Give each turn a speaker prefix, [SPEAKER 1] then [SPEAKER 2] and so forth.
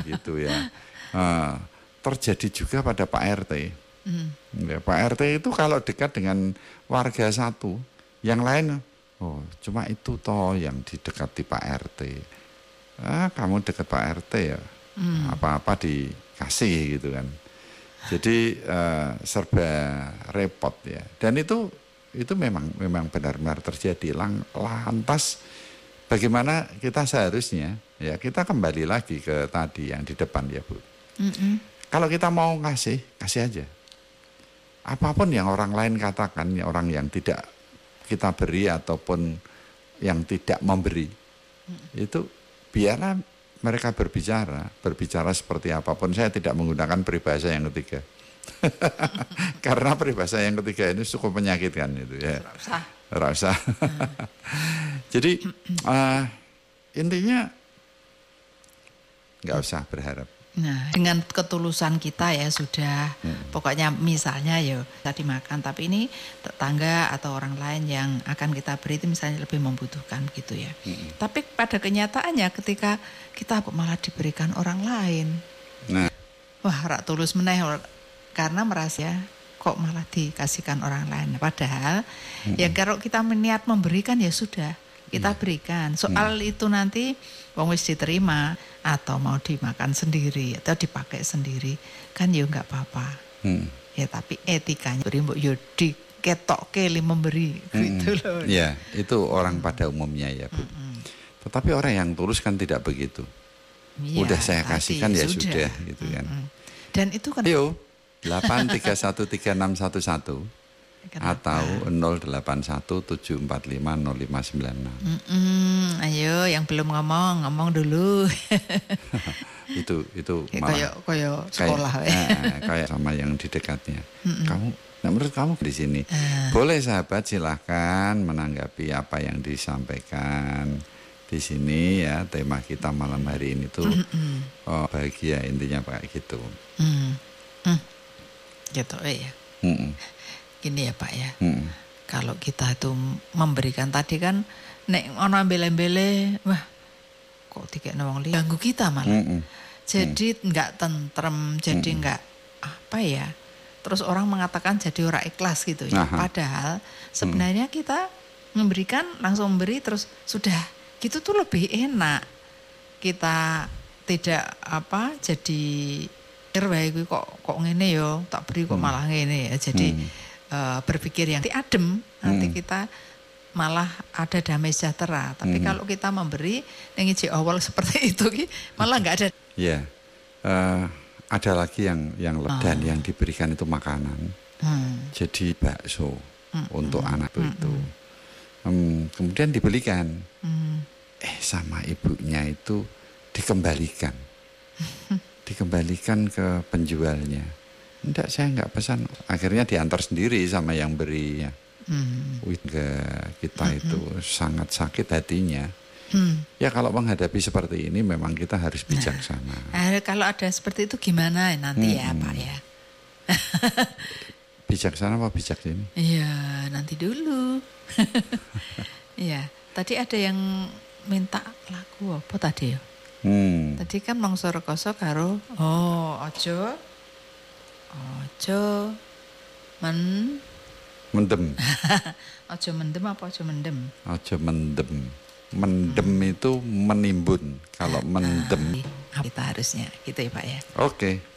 [SPEAKER 1] gitu ya. Terjadi juga pada Pak RT. Ya, Pak RT itu kalau dekat dengan warga satu, yang lain, oh cuma itu toh yang didekati Pak RT. Kamu dekat Pak RT ya, apa-apa dikasih gitu kan. Jadi serba repot ya. Dan itu memang benar-benar terjadi. Lantas bagaimana kita seharusnya ya kita kembali lagi ke tadi yang di depan ya Bu. Kalau kita mau kasih aja. Apapun yang orang lain katakan, ya orang yang tidak kita beri ataupun yang tidak memberi, itu biarlah mereka berbicara seperti apapun. Saya tidak menggunakan peribahasa yang ketiga. Karena peribahasa yang ketiga ini cukup menyakitkan itu ya. Rasa. Jadi intinya nggak usah berharap.
[SPEAKER 2] Nah, dengan ketulusan kita ya sudah, pokoknya misalnya ya tadi makan, tapi ini tetangga atau orang lain yang akan kita beri itu misalnya lebih membutuhkan gitu ya. Tapi pada kenyataannya ketika kita malah diberikan orang lain, wah rak tulus meneh karena merasa ya, kok malah dikasihkan orang lain. Padahal ya kalau kita niat memberikan ya sudah kita berikan. Soal itu nanti wong wis diterima atau mau dimakan sendiri atau dipakai sendiri kan ya nggak apa-apa. Ya tapi etikanya beri mbok yo diketokke memberi gitu loh.
[SPEAKER 1] Ya, itu orang pada umumnya ya, Bu. Tetapi orang yang tulus kan tidak begitu. Ya, udah saya kasihkan ya sudah gitu kan.
[SPEAKER 2] Dan itu kan
[SPEAKER 1] ayo 8313611 atau 0817450596.
[SPEAKER 2] Ayo yang belum ngomong dulu.
[SPEAKER 1] itu malah
[SPEAKER 2] kayak sekolah
[SPEAKER 1] kayak sama yang di dekatnya. Menurut kamu di sini boleh sahabat silahkan menanggapi apa yang disampaikan di sini ya. Tema kita malam hari ini tuh bahagia, intinya kayak gitu.
[SPEAKER 2] Gitu ya. Gini ya Pak ya, kalau kita itu memberikan tadi kan, nek ono bele-bele, wah kok dikekno wong liya ganggu kita malah. Jadi nggak tentrem, jadi nggak apa ya. Terus orang mengatakan jadi ora ikhlas gitu ya. Padahal sebenarnya kita memberikan langsung memberi terus sudah gitu tuh lebih enak. Kita tidak jadi wae kok ngene yo, tak beri kok malah ngene ya. Jadi berpikir yang adem, nanti kita malah ada damai sejahtera. Tapi kalau kita memberi yang awal seperti itu malah nggak ada.
[SPEAKER 1] Ya, ada lagi yang dan yang diberikan itu makanan. Jadi bakso untuk anak itu. Kemudian dibelikan, sama ibunya itu dikembalikan ke penjualnya. Enggak, saya enggak pesan. Akhirnya diantar sendiri sama yang beri ya. Kita itu sangat sakit hatinya. Ya kalau menghadapi seperti ini memang kita harus bijaksana.
[SPEAKER 2] Kalau ada seperti itu gimana nanti ya Pak ya?
[SPEAKER 1] Bijaksana apa bijak ini?
[SPEAKER 2] Iya nanti dulu. Iya tadi ada yang minta lagu apa tadi ya? Tadi kan mangsa rekoso karo Ojo
[SPEAKER 1] mendem.
[SPEAKER 2] Ojo mendem apa ojo mendem?
[SPEAKER 1] Ojo mendem. Mendem itu menimbun. Kalau mendem
[SPEAKER 2] kita harusnya gitu ya Pak ya.
[SPEAKER 1] Oke.